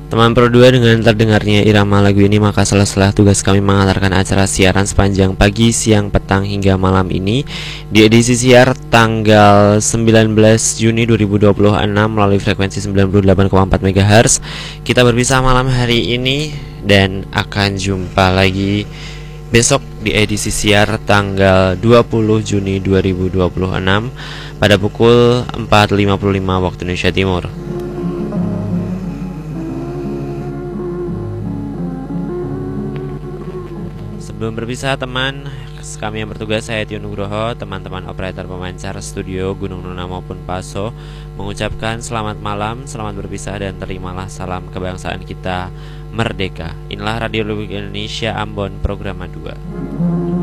Teman Pro 2, dengan terdengarnya irama lagu ini, maka sela-sela tugas kami mengantarkan acara siaran sepanjang pagi, siang, petang, hingga malam ini di edisi siar tanggal 19 Juni 2026 melalui frekuensi 98,4 MHz. Kita berpisah malam hari ini dan akan jumpa lagi besok di edisi siar tanggal 20 Juni 2026 pada pukul 4.55 waktu Indonesia Timur. Sebelum berpisah teman, kami yang bertugas, saya Tio Nugroho, teman-teman operator pemancar studio Gunung Nuna maupun Paso, mengucapkan selamat malam, selamat berpisah, dan terimalah salam kebangsaan kita merdeka. Inilah Radio Republik Indonesia Ambon, Programa 2.